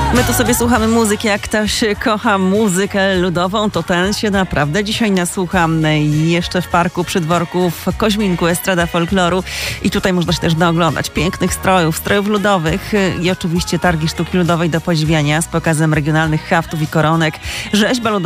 My tu sobie słuchamy muzyki, jak ktoś kocha muzykę ludową, to ten się naprawdę dzisiaj nasłucha. Jeszcze w parku przy dworku w Koźminku Estrada Folkloru i tutaj można się też naoglądać pięknych strojów ludowych i oczywiście targi sztuki ludowej do podziwiania z pokazem regionalnych haftów i koronek, rzeźba ludowa